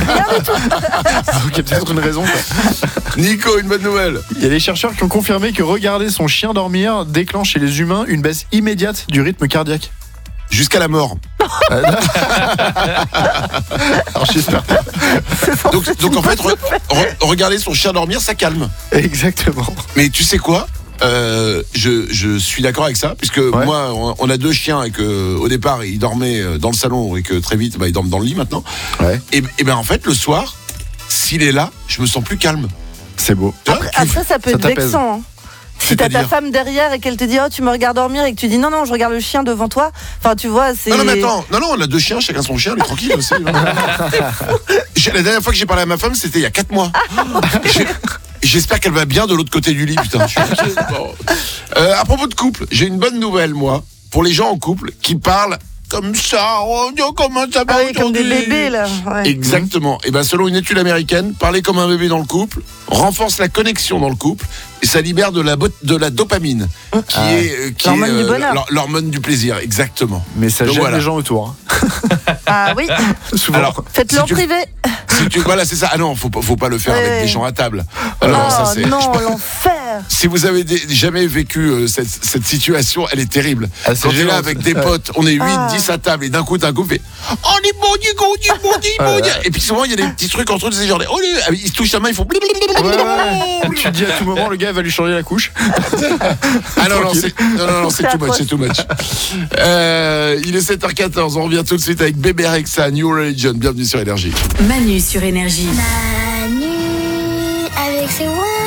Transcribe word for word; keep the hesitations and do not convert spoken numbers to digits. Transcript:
Rien du tout. Donc il y a peut-être une raison. Nico, une bonne nouvelle. Il y a des chercheurs qui ont confirmé que regarder son chien dormir déclenche chez les humains une baisse immédiate du rythme cardiaque. Jusqu'à la mort. Alors j'espère pas. Donc, donc en fait, re- re- regarder son chien dormir, ça calme. Exactement. Mais tu sais quoi euh, je, je suis d'accord avec ça, puisque Ouais. moi, on, on a deux chiens et que au départ, ils dormaient dans le salon et que très vite, bah, ils dorment dans le lit maintenant. Ouais. Et, et ben en fait, le soir, s'il est là, je me sens plus calme. C'est beau. Tu vois, Après, tu- après, ça peut Ça être t'apaise. vexant. Hein. Si t'as ta C'est-à-dire femme derrière et qu'elle te dit oh tu me regardes dormir et que tu dis non non je regarde le chien devant toi. Enfin tu vois c'est. Non, non, mais attends, non, non, on a deux chiens, chacun son chien, lui tranquille aussi. J'ai- La dernière fois que j'ai parlé à ma femme, c'était il y a quatre mois. J'ai- J'espère qu'elle va bien de l'autre côté du lit, putain. Je suis inquiet. Bon. Euh, à propos de couple, j'ai une bonne nouvelle, moi, pour les gens en couple qui parlent comme ça. Oh, comment ça va Ah oui, comme des aujourd'hui bébés là. Ouais. Exactement. Et ben selon une étude américaine, parler comme un bébé dans le couple renforce la connexion dans le couple et ça libère de la, bo- de la dopamine, qui Ah. est, euh, qui L'hormone est, du bonheur. l'hor- l'hormone du plaisir. Exactement. Mais ça Donc gêne voilà. les gens autour. Ah oui. Souvent. Alors, Faites-le si en tu- privé. Si tu, voilà, c'est ça. Ah non, faut, pas- faut pas le faire Ouais, avec ouais. des gens à table. Alors, oh ça, c'est, non je pense- l'enfer. si vous avez des- jamais vécu euh, cette, cette situation, elle est terrible. Ah, c'est Quand t'es gênant, là avec des ça. potes, on est huit, Ah. dix à table et d'un coup, d'un coup, fait on est bon, du go, du bon, du bon. Ouais, ouais. Et puis souvent, il y a des petits trucs entre eux, c'est genre, oh, les- ils se touchent la main, ils font. Ouais, ouais. Tu dis à tout moment, le gars va lui changer la couche. Ah non, non, Tranquille. c'est, non, non, non, c'est C'est too much, atroce. c'est too much. Euh, il est sept heures quatorze, on revient tout de suite avec Bébé Rexha, New Religion. Bienvenue sur Énergie. Manu sur Énergie. Manu avec ses